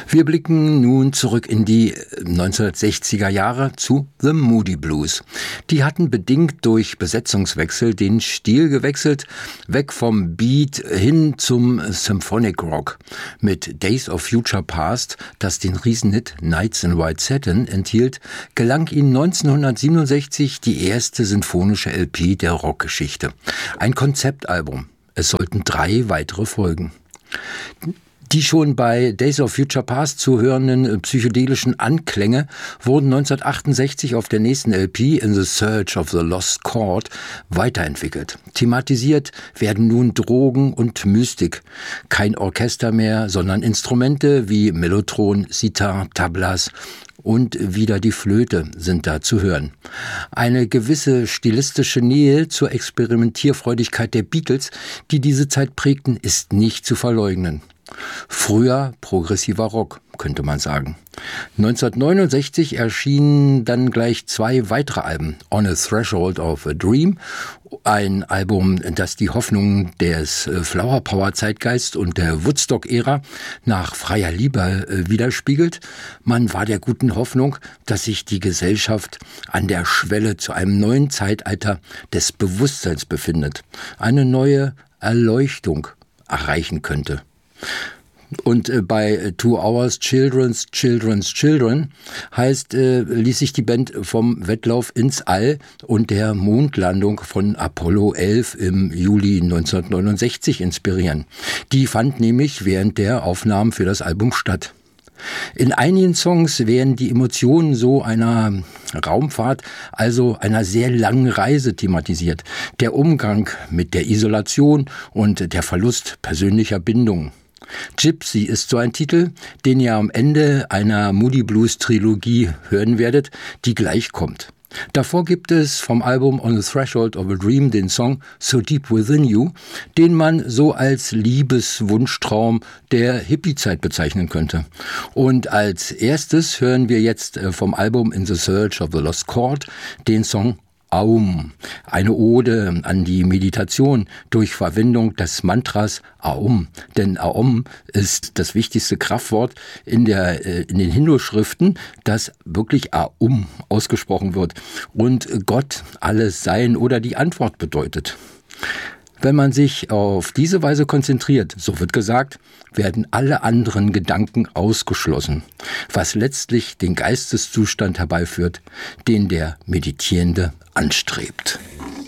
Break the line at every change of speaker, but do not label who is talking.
Wir blicken nun zurück in die 1960er Jahre zu The Moody Blues. Die hatten bedingt durch Besetzungswechsel den Stil gewechselt, weg vom Beat hin zum Symphonic Rock. Mit Days of Future Past, das den Riesenhit Nights in White Satin enthielt, gelang ihnen 1967 die erste sinfonische LP der Rockgeschichte. Ein Konzeptalbum. Es sollten 3 weitere folgen. Die schon bei Days of Future Past zu hörenden psychedelischen Anklänge wurden 1968 auf der nächsten LP In the Search of the Lost Chord weiterentwickelt. Thematisiert werden nun Drogen und Mystik. Kein Orchester mehr, sondern Instrumente wie Mellotron, Sitar, Tablas und wieder die Flöte sind da zu hören. Eine gewisse stilistische Nähe zur Experimentierfreudigkeit der Beatles, die diese Zeit prägten, ist nicht zu verleugnen. Früher progressiver Rock, könnte man sagen. 1969 erschienen dann gleich 2 weitere Alben. On a Threshold of a Dream, ein Album, das die Hoffnungen des Flower Power Zeitgeist und der Woodstock-Ära nach freier Liebe widerspiegelt. Man war der guten Hoffnung, dass sich die Gesellschaft an der Schwelle zu einem neuen Zeitalter des Bewusstseins befindet, eine neue Erleuchtung erreichen könnte. Und bei 2 Hours Children's Children ließ sich die Band vom Wettlauf ins All und der Mondlandung von Apollo 11 im Juli 1969 inspirieren. Die fand nämlich während der Aufnahmen für das Album statt. In einigen Songs werden die Emotionen so einer Raumfahrt, also einer sehr langen Reise thematisiert. Der Umgang mit der Isolation und der Verlust persönlicher Bindungen. Gypsy ist so ein Titel, den ihr am Ende einer Moody Blues Trilogie hören werdet, die gleich kommt. Davor gibt es vom Album On the Threshold of a Dream den Song So Deep Within You, den man so als Liebeswunschtraum der Hippie-Zeit bezeichnen könnte. Und als erstes hören wir jetzt vom Album In the Search of the Lost Chord den Song Aum, eine Ode an die Meditation durch Verwendung des Mantras Aum. Denn Aum ist das wichtigste Kraftwort in den Hindu-Schriften, das wirklich Aum ausgesprochen wird und Gott, alles Sein oder die Antwort bedeutet. Wenn man sich auf diese Weise konzentriert, so wird gesagt, werden alle anderen Gedanken ausgeschlossen, was letztlich den Geisteszustand herbeiführt, den der Meditierende anstrebt.